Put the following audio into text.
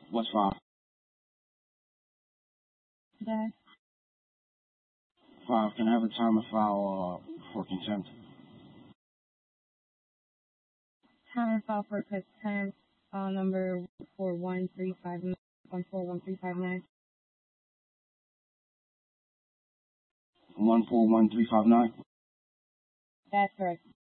What's 5? That 5. Can I have a time to file for contempt? time file for contempt, file number 14135 14135 141359? That's correct.